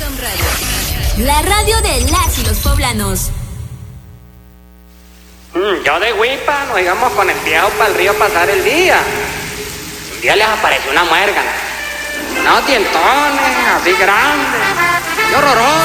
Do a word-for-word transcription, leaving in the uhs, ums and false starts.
La radio de las y los poblanos. Mm, yo de Huipa nos íbamos con el viejo para el río a pasar el día. Un día les apareció una muérgana. Unos dientones así grandes. Qué horroroso.